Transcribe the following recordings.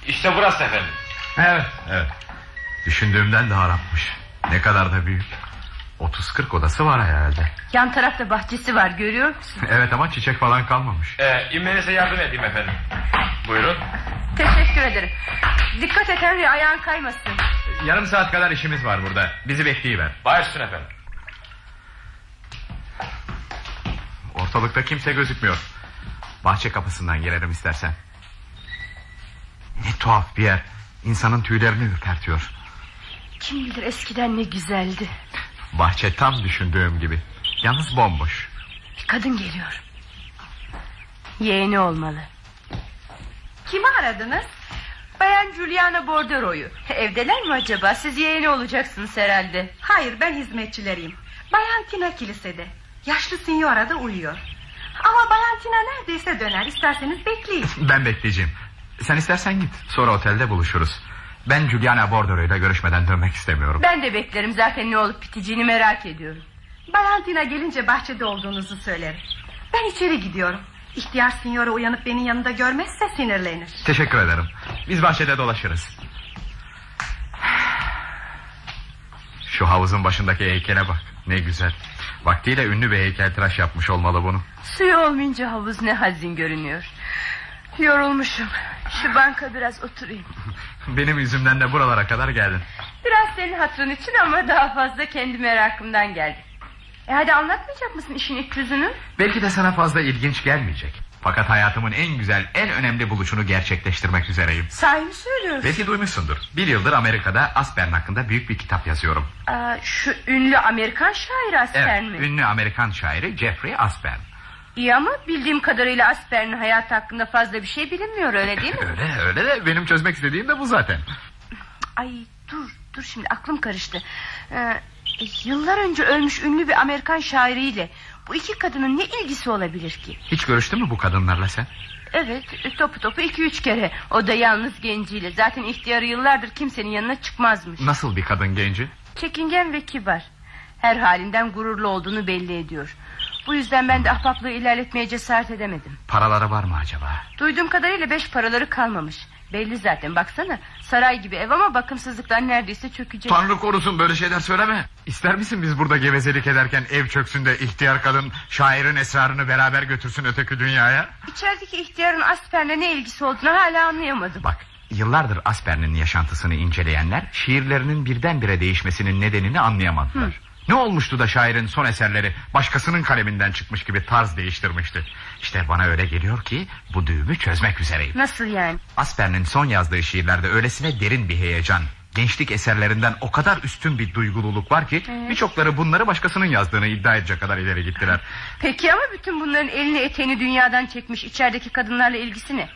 İşte burası efendim. Evet. Düşündüğümden de harapmış. Ne kadar da büyük. 30-40 odası var herhalde. Yan tarafta bahçesi var, görüyor musun? Evet ama çiçek falan kalmamış. İnmenize yardım edeyim efendim. Buyurun. Teşekkür ederim. Dikkat et Henry, ayağın kaymasın. Yarım saat kadar işimiz var burada. Bizi bekleyiver. Başüstüne efendim. Ortalıkta kimse gözükmüyor. Bahçe kapısından girerim istersen. Ne tuhaf bir yer. İnsanın tüylerini ürpertiyor. Kim bilir eskiden ne güzeldi. Bahçe tam düşündüğüm gibi. Yalnız bomboş. Bir kadın geliyor. Yeğeni olmalı. Kimi aradınız? Bayan Juliana Bordero'yu. Evdeler mi acaba? Siz yeğeni olacaksınız herhalde. Hayır, ben hizmetçileriyim. Bayan Tina kilisede. Yaşlı sinyora da uyuyor. Ama Bayan Tina neredeyse döner. İsterseniz bekleyin. Ben bekleyeceğim. Sen istersen git. Sonra otelde buluşuruz. Ben Juliana Bordero'yla görüşmeden dönmek istemiyorum. Ben de beklerim, zaten ne olup biteceğini merak ediyorum. Bayan Tina gelince bahçede olduğunuzu söylerim. Ben içeri gidiyorum. İhtiyar sinyora uyanıp beni yanında görmezse sinirlenir. Teşekkür ederim. Biz bahçede dolaşırız. Şu havuzun başındaki heykele bak. Ne güzel. Vaktiyle ünlü bir heykeltıraş yapmış olmalı bunu. Suyu olmayınca havuz ne hazin görünüyor. Yorulmuşum. Şu banka biraz oturayım. Benim yüzümden de buralara kadar geldin. Biraz senin hatırın için ama daha fazla kendi merakımdan geldim. Hadi anlatmayacak mısın işin ilk yüzünü? Belki de sana fazla ilginç gelmeyecek. Fakat hayatımın en güzel, en önemli buluşunu gerçekleştirmek üzereyim. Sahi mi söylüyorsun? Belki duymuşsundur. Bir yıldır Amerika'da Aspern hakkında büyük bir kitap yazıyorum. Şu ünlü Amerikan şairi Aspern mi? Evet, ünlü Amerikan şairi Jeffrey Aspern. İyi ama bildiğim kadarıyla Aspern'in hayatı hakkında fazla bir şey bilinmiyor, öyle değil mi? öyle de benim çözmek istediğim de bu zaten. Ay dur şimdi aklım karıştı. Yıllar önce ölmüş ünlü bir Amerikan şairiyle bu iki kadının ne ilgisi olabilir ki? Hiç görüştün mü bu kadınlarla sen? Evet, topu 2-3 kere. O da yalnız genciyle. Zaten ihtiyarı yıllardır kimsenin yanına çıkmazmış. Nasıl bir kadın genci? Çekingen ve kibar. Her halinden gururlu olduğunu belli ediyor. Bu yüzden ben de ahbaplığı ilerletmeye cesaret edemedim. Paraları var mı acaba? Duyduğum kadarıyla 5 paraları kalmamış. Belli zaten, baksana. Saray gibi ev ama bakımsızlıktan neredeyse çökecek. Tanrı korusun, böyle şeyler söyleme. İster misin biz burada gevezelik ederken ev çöksün de ihtiyar kadın şairin esrarını beraber götürsün öteki dünyaya? İçerideki ihtiyarın Aspern'le ne ilgisi olduğunu hala anlayamadım. Bak, yıllardır Aspern'in yaşantısını inceleyenler şiirlerinin birdenbire değişmesinin nedenini anlayamadılar. Ne olmuştu da şairin son eserleri başkasının kaleminden çıkmış gibi tarz değiştirmişti? İşte bana öyle geliyor ki bu düğümü çözmek üzereyim. Nasıl yani? Aspern'in son yazdığı şiirlerde öylesine derin bir heyecan, gençlik eserlerinden o kadar üstün bir duygululuk var ki birçokları bunları başkasının yazdığını iddia edecek kadar ileri gittiler. Peki ama bütün bunların elini eteğini dünyadan çekmiş içerideki kadınlarla ilgisi ne?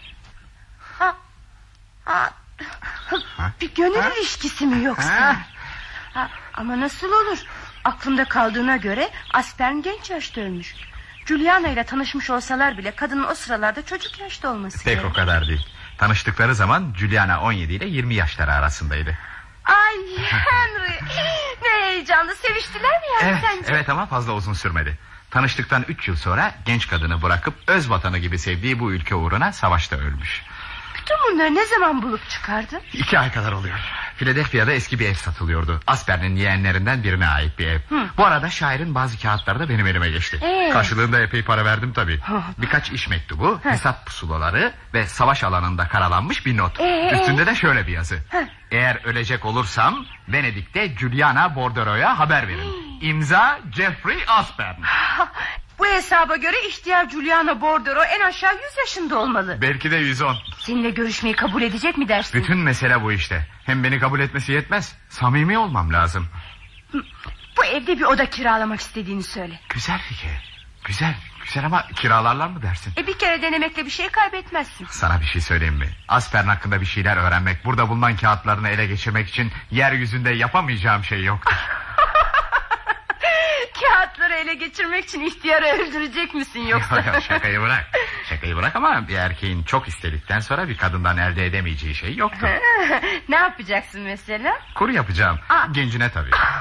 Bir gönül ilişkisi mi yoksa? Ama nasıl olur? Aklımda kaldığına göre Aspern genç yaşta ölmüş. Juliana ile tanışmış olsalar bile kadının o sıralarda çocuk yaşta olması Pek gerek. o kadar değil. Tanıştıkları zaman Juliana 17 ile 20 yaşları arasındaydı. Ay Henry, ne heyecanlı, seviştiler mi yani sence? Evet ama fazla uzun sürmedi. Tanıştıktan 3 yıl sonra genç kadını bırakıp öz vatanı gibi sevdiği bu ülke uğruna savaşta ölmüş. Bütün bunları ne zaman bulup çıkardın? 2 ay kadar oluyor. Philadelphia'da eski bir ev satılıyordu. Aspern'in yeğenlerinden birine ait bir ev. Bu arada şairin bazı kağıtları da benim elime geçti. Karşılığında epey para verdim tabii. Birkaç iş mektubu, hesap pusulaları ve savaş alanında karalanmış bir not. Üstünde de şöyle bir yazı. Eğer ölecek olursam Venedik'te Juliana Bordero'ya haber verin. İmza Jeffrey Aspern. Bu hesaba göre ihtiyar Juliana Bordero en aşağı 100 yaşında olmalı. Belki de 110. Seninle görüşmeyi kabul edecek mi dersin? Bütün mesele bu işte. Hem beni kabul etmesi yetmez. Samimi olmam lazım. Bu evde bir oda kiralamak istediğini söyle. Güzel fikir. Güzel ama kiralarlar mı dersin? Bir kere denemekle bir şey kaybetmezsin. Sana bir şey söyleyeyim mi? Aspern hakkında bir şeyler öğrenmek, burada bulunan kağıtlarını ele geçirmek için yeryüzünde yapamayacağım şey yoktur. Kağıtları ele geçirmek için ihtiyarı öldürecek misin yoksa? Yok, şakayı bırak. Şakayı bırak ama bir erkeğin çok istedikten sonra bir kadından elde edemeyeceği şey yoktur. Ne yapacaksın mesela? Kuru yapacağım. Gencine tabii.